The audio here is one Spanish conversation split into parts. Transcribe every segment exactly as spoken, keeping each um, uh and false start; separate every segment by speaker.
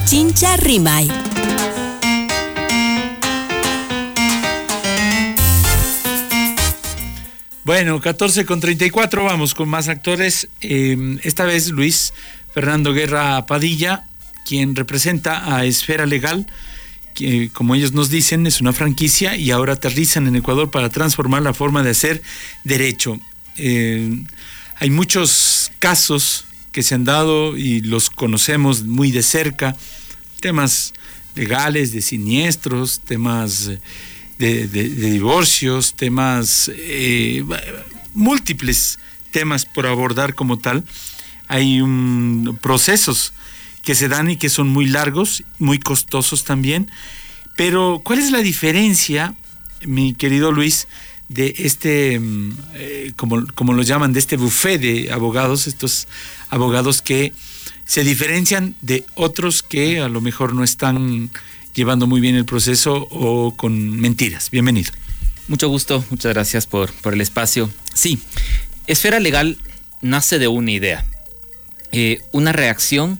Speaker 1: Pichincha Rimay.
Speaker 2: Bueno, catorce con treinta y cuatro, vamos con más actores. Eh, esta vez Luis Fernando Guerra Padilla, quien representa a Esfera Legal, que como ellos nos dicen es una franquicia y ahora aterrizan en Ecuador para transformar la forma de hacer derecho. Eh, hay muchos casos que se han dado y los conocemos muy de cerca, temas legales de siniestros, temas de, de, de divorcios, temas, eh, múltiples temas por abordar como tal. Hay um, procesos que se dan y que son muy largos, muy costosos también. Pero, ¿cuál es la diferencia, mi querido Luis, de este, eh, como, como lo llaman, de este buffet de abogados, estos abogados que se diferencian de otros que a lo mejor no están llevando muy bien el proceso o con mentiras? Bienvenido.
Speaker 3: Mucho gusto, muchas gracias por, por el espacio. Sí, Esfera Legal nace de una idea, eh, una reacción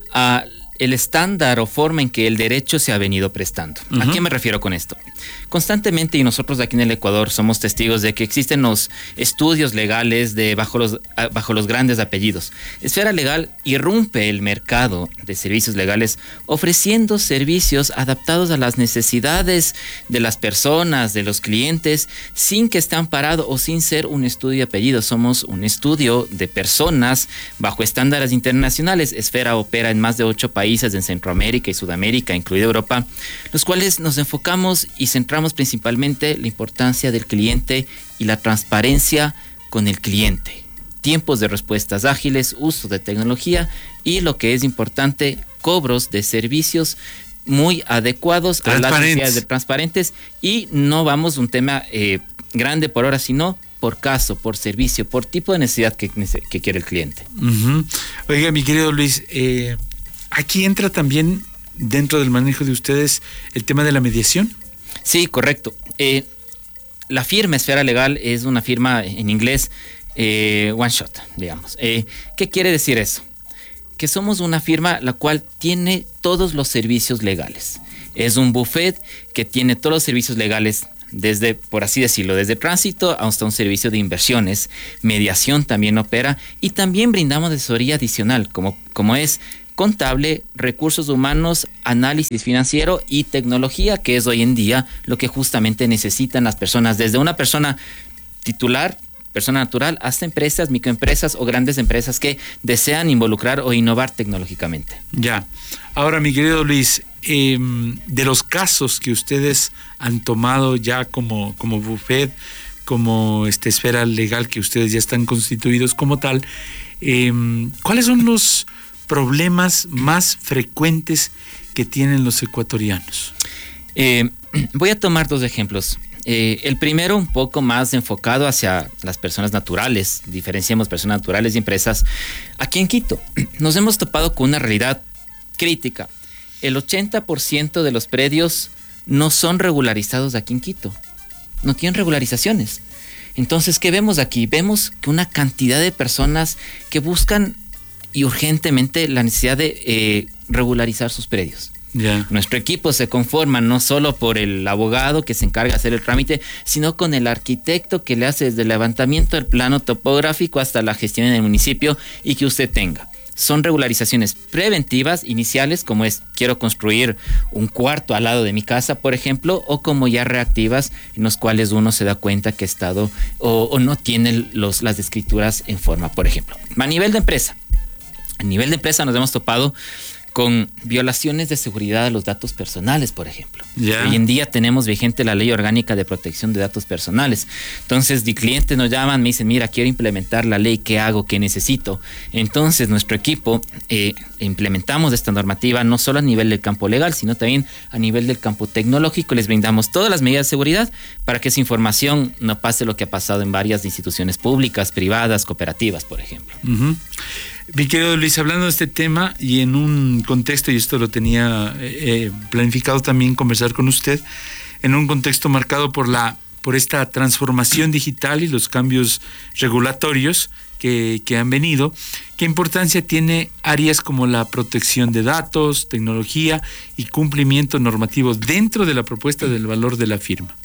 Speaker 3: a el estándar o forma en que el derecho se ha venido prestando. Uh-huh. ¿A qué me refiero con esto? Constantemente, y nosotros aquí en el Ecuador somos testigos de que existen los estudios legales de bajo los, bajo los grandes apellidos. Esfera Legal irrumpe el mercado de servicios legales ofreciendo servicios adaptados a las necesidades de las personas, de los clientes, sin que esté amparado o sin ser un estudio de apellidos. Somos un estudio de personas bajo estándares internacionales. Esfera opera en más de ocho países en Centroamérica y Sudamérica, incluida Europa, los cuales nos enfocamos y centramos principalmente la importancia del cliente y la transparencia con el cliente. Tiempos de respuestas ágiles, uso de tecnología y, lo que es importante, cobros de servicios muy adecuados a las necesidades de transparentes, y no vamos un tema eh, grande por hora, sino por caso, por servicio, por tipo de necesidad que, que quiere el cliente.
Speaker 2: Uh-huh. Oiga, mi querido Luis, eh, aquí entra también dentro del manejo de ustedes el tema de la mediación.
Speaker 3: Sí, correcto. Eh, la firma Esfera Legal es una firma en inglés eh, one shot, digamos. Eh, ¿Qué quiere decir eso? Que somos una firma la cual tiene todos los servicios legales. Es un buffet que tiene todos los servicios legales, desde, por así decirlo, desde tránsito hasta un servicio de inversiones. Mediación también opera, y también brindamos asesoría adicional, como, como es contable, recursos humanos, análisis financiero y tecnología, que es hoy en día lo que justamente necesitan las personas, desde una persona titular, persona natural, hasta empresas, microempresas o grandes empresas que desean involucrar o innovar tecnológicamente.
Speaker 2: Ya. Ahora, mi querido Luis, eh, de los casos que ustedes han tomado ya como, como buffet, como esta Esfera Legal, que ustedes ya están constituidos como tal, eh, ¿cuáles son los problemas más frecuentes que tienen los ecuatorianos?
Speaker 3: Eh, voy a tomar dos ejemplos. Eh, el primero, un poco más enfocado hacia las personas naturales. Diferenciamos personas naturales y empresas. Aquí en Quito nos hemos topado con una realidad crítica. El ochenta por ciento de los predios no son regularizados aquí en Quito. No tienen regularizaciones. Entonces, ¿qué vemos aquí? Vemos que una cantidad de personas que buscan y urgentemente la necesidad de eh, regularizar sus predios. Yeah. Nuestro equipo se conforma no solo por el abogado que se encarga de hacer el trámite, sino con el arquitecto que le hace desde el levantamiento del plano topográfico hasta la gestión en el municipio y que usted tenga. Son regularizaciones preventivas, iniciales, como es quiero construir un cuarto al lado de mi casa, por ejemplo, o como ya reactivas, en los cuales uno se da cuenta que ha estado o, o no tiene los, las escrituras en forma, por ejemplo. A nivel de empresa, a nivel de empresa nos hemos topado con violaciones de seguridad de los datos personales, por ejemplo. Yeah. Hoy en día tenemos vigente la Ley Orgánica de Protección de Datos Personales. Entonces, de clientes nos llaman, me dicen, mira, quiero implementar la ley, ¿qué hago? ¿Qué necesito? Entonces, nuestro equipo eh, implementamos esta normativa no solo a nivel del campo legal, sino también a nivel del campo tecnológico. Les brindamos todas las medidas de seguridad para que esa información no pase lo que ha pasado en varias instituciones públicas, privadas, cooperativas, por ejemplo.
Speaker 2: Uh-huh. Mi querido Luis, hablando de este tema y en un contexto, y esto lo tenía eh, planificado también conversar con usted, en un contexto marcado por la por esta transformación digital y los cambios regulatorios que, que han venido, ¿qué importancia tiene áreas como la protección de datos, tecnología y cumplimiento normativo dentro de la propuesta del valor de la firma?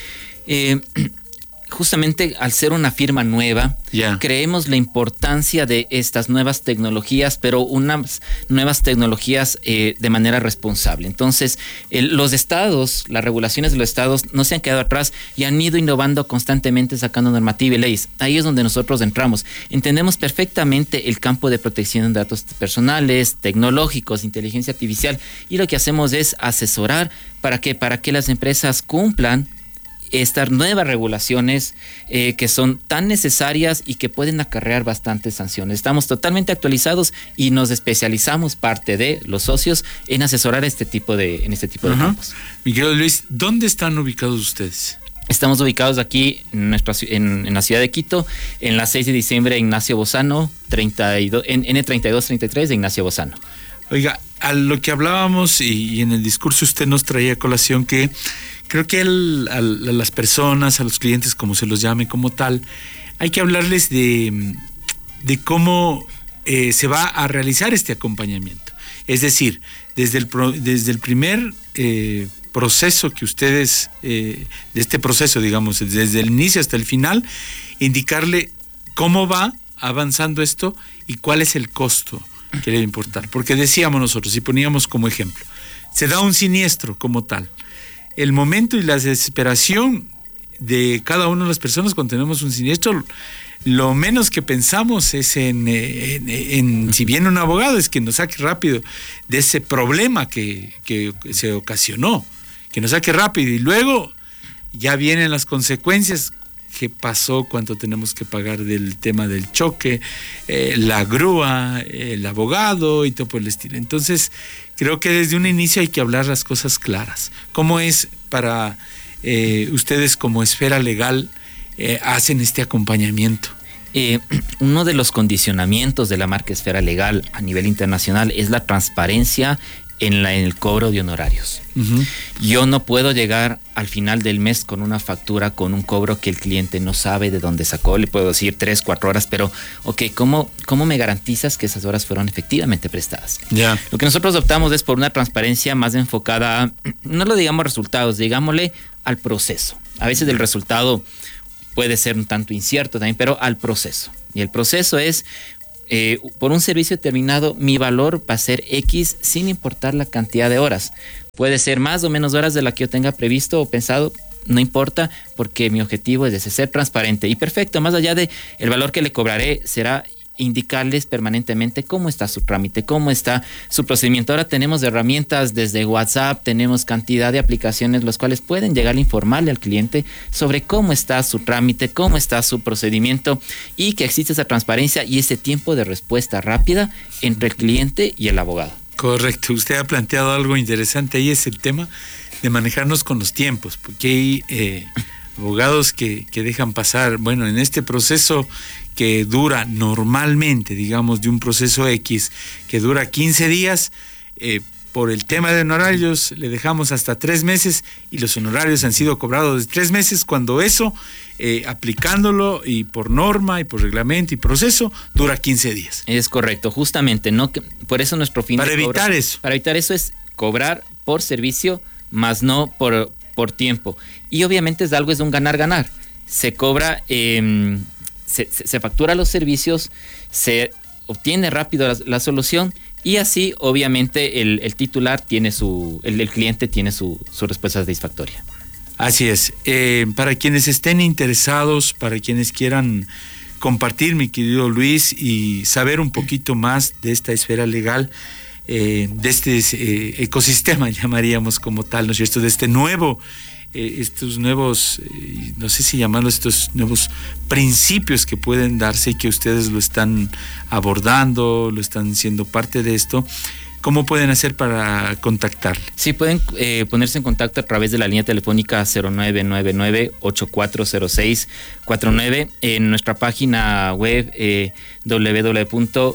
Speaker 3: Eh, justamente al ser una firma nueva, yeah. creemos la importancia de estas nuevas tecnologías, pero unas nuevas tecnologías eh, de manera responsable. Entonces, el, los estados, las regulaciones de los estados no se han quedado atrás y han ido innovando constantemente, sacando normativa y leyes. Ahí es donde nosotros entramos. Entendemos perfectamente el campo de protección de datos personales, tecnológicos, inteligencia artificial, y lo que hacemos es asesorar para que, para que las empresas cumplan estas nuevas regulaciones eh, que son tan necesarias y que pueden acarrear bastantes sanciones. Estamos totalmente actualizados y nos especializamos, parte de los socios, en asesorar este tipo de, en este tipo de uh-huh. campos.
Speaker 2: Miguel Luis, ¿dónde están ubicados ustedes?
Speaker 3: Estamos ubicados aquí en, nuestra, en, en la ciudad de Quito, en la seis de diciembre, Ignacio Bozano, treinta y dos, en N treinta y dos treinta y tres de Ignacio Bozano.
Speaker 2: Oiga, a lo que hablábamos y, y en el discurso usted nos traía a colación que creo que el, a, a las personas, a los clientes, como se los llame como tal, hay que hablarles de, de cómo eh, se va a realizar este acompañamiento. Es decir, desde el, pro, desde el primer eh, proceso que ustedes, eh, de este proceso, digamos, desde el inicio hasta el final, indicarle cómo va avanzando esto y cuál es el costo que debe importar. Porque decíamos nosotros, y poníamos como ejemplo, se da un siniestro como tal. El momento y la desesperación de cada una de las personas cuando tenemos un siniestro, lo menos que pensamos es en, en, en si viene un abogado, es que nos saque rápido de ese problema que, que se ocasionó, que nos saque rápido, y luego ya vienen las consecuencias. ¿Qué pasó? ¿Cuánto tenemos que pagar del tema del choque? Eh, la grúa, el abogado y todo por el estilo. Entonces, creo que desde un inicio hay que hablar las cosas claras. ¿Cómo es para eh, ustedes como esfera legal eh, hacen este acompañamiento?
Speaker 3: Eh, uno de los condicionamientos de la marca Esfera Legal a nivel internacional es la transparencia en, la, en el cobro de honorarios. Uh-huh. Yo no puedo llegar al final del mes con una factura, con un cobro que el cliente no sabe de dónde sacó. Le puedo decir tres, cuatro horas, pero ok, ¿cómo, cómo me garantizas que esas horas fueron efectivamente prestadas?
Speaker 2: Yeah.
Speaker 3: Lo que nosotros optamos es por una transparencia más enfocada a, no lo digamos resultados, digámosle al proceso. A veces el resultado puede ser un tanto incierto también, pero al proceso. Y el proceso es, eh, por un servicio determinado, mi valor va a ser X sin importar la cantidad de horas. Puede ser más o menos horas de la que yo tenga previsto o pensado, no importa, porque mi objetivo es ese, ser transparente. Y perfecto, más allá de el valor que le cobraré, será indicarles permanentemente cómo está su trámite, cómo está su procedimiento. Ahora tenemos herramientas desde WhatsApp, tenemos cantidad de aplicaciones los cuales pueden llegar a informarle al cliente sobre cómo está su trámite, cómo está su procedimiento, y que existe esa transparencia y ese tiempo de respuesta rápida entre el cliente y el abogado.
Speaker 2: Correcto, usted ha planteado algo interesante ahí, es el tema de manejarnos con los tiempos, porque hay eh, abogados que, que dejan pasar, bueno, en este proceso que dura normalmente, digamos, de un proceso X, que dura quince días, eh, por el tema de honorarios le dejamos hasta tres meses y los honorarios han sido cobrados de tres meses, cuando eso, eh, aplicándolo y por norma y por reglamento y proceso, dura quince días.
Speaker 3: Es correcto, justamente, ¿no? Por eso nuestro fin
Speaker 2: para
Speaker 3: de
Speaker 2: evitar
Speaker 3: cobro,
Speaker 2: eso.
Speaker 3: Para evitar eso es cobrar por servicio, más no por, por tiempo. Y obviamente es algo, es un ganar-ganar. Se cobra... Eh, Se, se factura los servicios, se obtiene rápido la, la solución, y así obviamente el, el titular tiene su, el, el cliente tiene su, su respuesta satisfactoria.
Speaker 2: Así es. Eh, para quienes estén interesados, para quienes quieran compartir, mi querido Luis, y saber un poquito más de esta esfera legal, eh, de este eh, ecosistema, llamaríamos como tal, ¿no es cierto?, de este nuevo Eh, estos nuevos, eh, no sé si llamarlos, estos nuevos principios que pueden darse y que ustedes lo están abordando, lo están siendo parte de esto, ¿cómo pueden hacer para contactarle?
Speaker 3: Sí, pueden eh, ponerse en contacto a través de la línea telefónica cero nueve nueve nueve, ocho cuatro cero seis cuatro nueve, en nuestra página web eh, w w w punto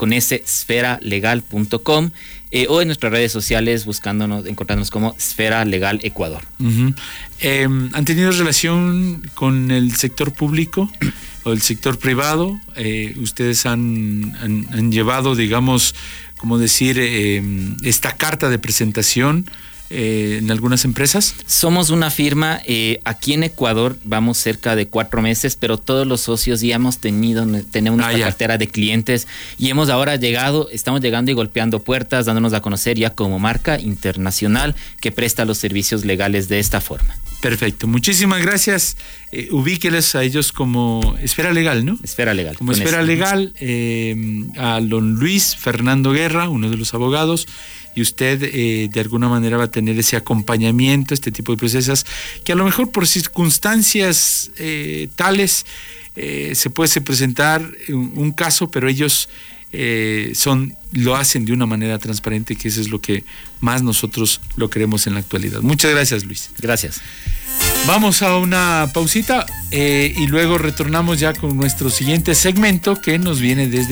Speaker 3: con S, esfera legal punto com, eh, o en nuestras redes sociales buscándonos, encontrándonos como Esfera Legal Ecuador.
Speaker 2: Uh-huh. Eh, ¿Han tenido relación con el sector público o el sector privado? Eh, ¿Ustedes han, han, han llevado, digamos, como decir, eh, esta carta de presentación Eh, en algunas empresas?
Speaker 3: Somos una firma, eh, aquí en Ecuador vamos cerca de cuatro meses, pero todos los socios ya hemos tenido, tenemos una ah, cartera de clientes y hemos ahora llegado, estamos llegando y golpeando puertas, dándonos a conocer ya como marca internacional que presta los servicios legales de esta forma.
Speaker 2: Perfecto, muchísimas gracias. Eh, ubíqueles a ellos como Esfera Legal, ¿no?
Speaker 3: Esfera Legal.
Speaker 2: Como Esfera este. Legal, eh, a don Luis Fernando Guerra, uno de los abogados, y usted eh, de alguna manera va a tener ese acompañamiento, este tipo de procesos, que a lo mejor por circunstancias eh, tales eh, se puede presentar un, un caso, pero ellos eh, son lo hacen de una manera transparente, que eso es lo que más nosotros lo queremos en la actualidad. Muchas gracias, Luis.
Speaker 3: Gracias.
Speaker 2: Vamos a una pausita eh, y luego retornamos ya con nuestro siguiente segmento que nos viene desde